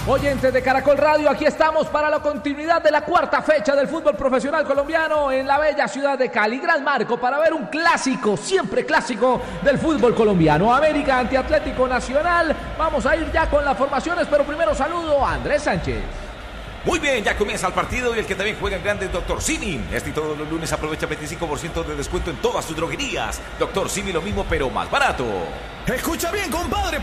Oyentes de Caracol Radio, aquí estamos para la continuidad de la cuarta fecha del fútbol profesional colombiano en la bella ciudad de Cali. Gran marco para ver un clásico, siempre clásico del fútbol colombiano. América ante Atlético Nacional. Vamos a ir ya con las formaciones, pero primero saludo a Andrés Sánchez. Muy bien, ya comienza el partido y el que también juega en grande es Dr. Simi. Y todos los lunes aprovecha 25% de descuento en todas sus droguerías. Dr. Simi, lo mismo pero más barato. Escucha bien, compadre,